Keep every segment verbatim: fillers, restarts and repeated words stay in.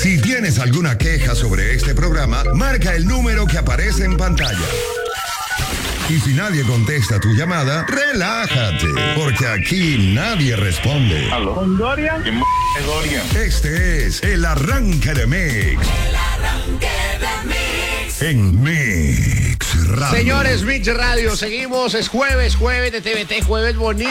Si tienes alguna queja sobre este programa, marca el número que aparece en pantalla. Y si nadie contesta tu llamada, relájate, porque aquí nadie responde. ¿Aló? ¿Con Dorian? ¿Quién es Dorian? Este es el arranque de Mix. El arranque de Mix. En Mix Radio. Señores, Mix Radio, seguimos, es jueves, jueves de T V T, jueves bonito.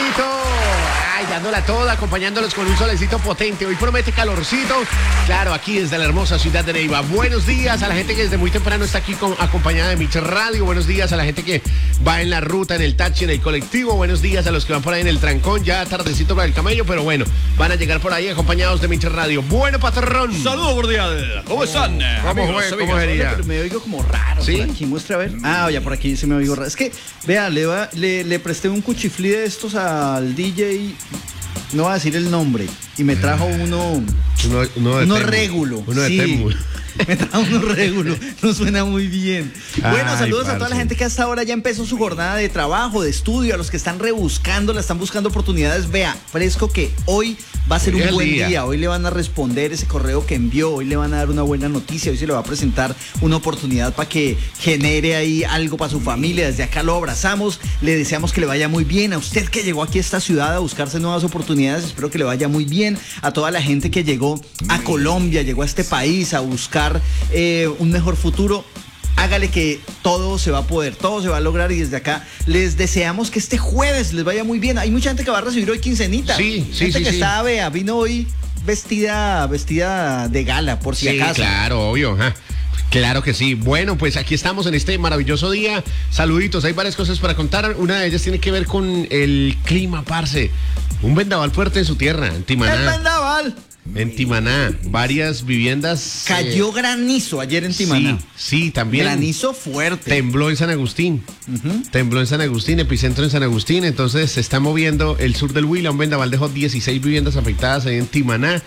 Ay, dándola toda, acompañándolos con un solecito potente. Hoy promete calorcito. Claro, aquí desde la hermosa ciudad de Neiva. Buenos días a la gente que desde muy temprano está aquí con, acompañada de Mix Radio. Buenos días a la gente que va en la ruta, en el taxi, en el colectivo. Buenos días a los que van por ahí en el trancón, ya tardecito para el camello, pero bueno, van a llegar por ahí acompañados de Mix Radio. Bueno, patrón. Saludos cordial. ¿Cómo están? ¿Cómo amigos, fue? amigas? ¿Cómo sería? Oye, pero me oigo como raro. ¿Sí? Por aquí, muestra a ver. Ah, ya por aquí se me oigo raro. Es que, vea, le, va, le, le presté un cuchiflí de estos al D J. No voy a decir el nombre. Y me trajo uno. Uno, uno, de uno Temu. régulo. Uno de sí. Temu. Me trajo uno régulo. No suena muy bien. Bueno, Ay, saludos parce. a toda la gente que hasta ahora ya empezó su jornada de trabajo, de estudio, a los que están rebuscando, la están buscando oportunidades. Vea, fresco que hoy va a ser Hoy un es buen día. día. Hoy le van a responder ese correo que envió. Hoy le van a dar una buena noticia. Hoy se le va a presentar una oportunidad para que genere ahí algo para su familia. Desde acá lo abrazamos. Le deseamos que le vaya muy bien. A usted que llegó aquí a esta ciudad a buscarse nuevas oportunidades, espero que le vaya muy bien. A toda la gente que llegó a Colombia, llegó a este país a buscar eh, un mejor futuro. Hágale que todo se va a poder, todo se va a lograr y desde acá les deseamos que este jueves les vaya muy bien. Hay mucha gente que va a recibir hoy quincenita. Sí, sí, gente sí, que sí. está, vea, vino hoy vestida, vestida de gala, por si Sí, acaso. claro, obvio. Ajá. Claro que sí. Bueno, pues aquí estamos en este maravilloso día. Saluditos, hay varias cosas para contar. Una de ellas tiene que ver con el clima, parce. Un vendaval fuerte en su tierra, en El Timaná. vendaval. En Timaná, varias viviendas. Cayó eh, granizo ayer en Timaná. Sí, sí, también. Granizo fuerte. Tembló en San Agustín. Ujú. Tembló en San Agustín, epicentro en San Agustín. Entonces se está moviendo el sur del Huila. Un vendaval dejó dieciséis viviendas afectadas ahí en Timaná.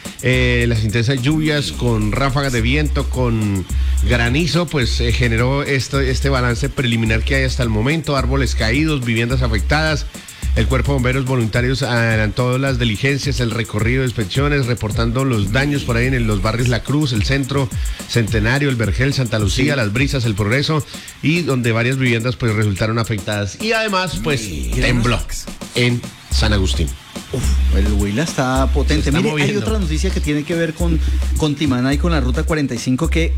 Eh, las intensas lluvias con ráfagas de viento, con granizo, pues eh, generó esto, este balance preliminar que hay hasta el momento. Árboles caídos, viviendas afectadas. El Cuerpo de Bomberos Voluntarios adelantó las diligencias, el recorrido de inspecciones, reportando los daños por ahí en los barrios La Cruz, el Centro, Centenario, el Vergel, Santa Lucía, Sí. Las Brisas, el Progreso, y donde varias viviendas pues resultaron afectadas. Y además pues tembló en San Agustín. Uf, el Huila está potente. Se está Mire, hay moviendo. otra noticia que tiene que ver con, con Timaná y con la ruta cuarenta y cinco que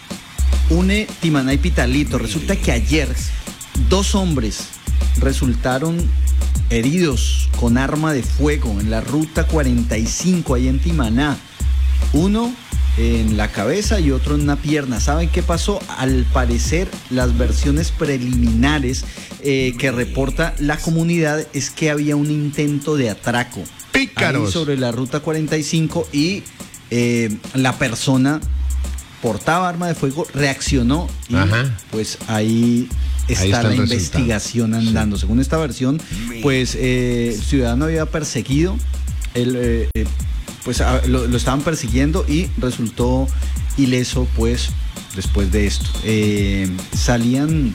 une Timaná y Pitalito. Resulta que ayer dos hombres resultaron heridos con arma de fuego en la ruta cuarenta y cinco ahí en Timaná. Uno en la cabeza y otro en una pierna. ¿Saben qué pasó? Al parecer, las versiones preliminares eh, que reporta la comunidad es que había un intento de atraco ¡Pícaros! ahí sobre la ruta cuarenta y cinco y eh, la persona portaba arma de fuego, reaccionó y Ajá. pues ahí está, Ahí está la el resultado. investigación andando. Según esta versión, pues eh, el ciudadano había perseguido, el, eh, eh, pues a- lo, lo estaban persiguiendo y resultó ileso pues después de esto. Eh, salían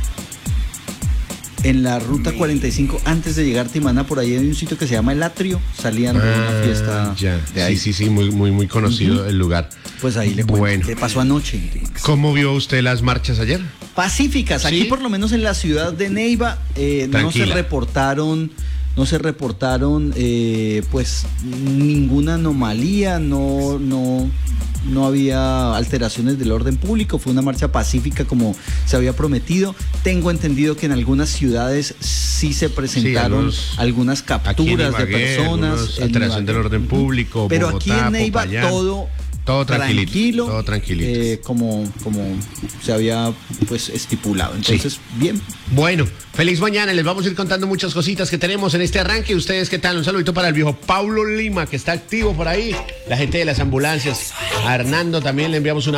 en la ruta cuarenta y cinco antes de llegar a Timaná, por ahí hay un sitio que se llama El Atrio, salían de una Ah, fiesta ya. de ahí. Sí, sí, sí, muy, muy, muy conocido Ujú. el lugar. Pues ahí le cuento. Bueno. ¿Qué pasó anoche? en Timaná? ¿Cómo vio usted las marchas ayer? Pacíficas, aquí ¿Sí? por lo menos en la ciudad de Neiva eh, no se Tranquila. reportaron, no se reportaron eh, pues ninguna anomalía, no, no, no había alteraciones del orden público, fue una marcha pacífica como se había prometido. Tengo entendido que en algunas ciudades sí se presentaron algunos- algunas Aquí en capturas de Ibagué, personas. algunos en alteración Ibagué. del orden Ujú. público, Pero Bogotá, aquí en Neiva Popayán, todo todo tranquilito, tranquilo, todo tranquilito. eh, como, como se había pues estipulado. Entonces, bien. Bueno, feliz mañana, les vamos a ir contando muchas cositas que tenemos en este arranque. ¿Ustedes qué tal? Un saludito para el viejo Paulo Lima, que está activo por ahí, la gente de las ambulancias. A Hernando también le enviamos una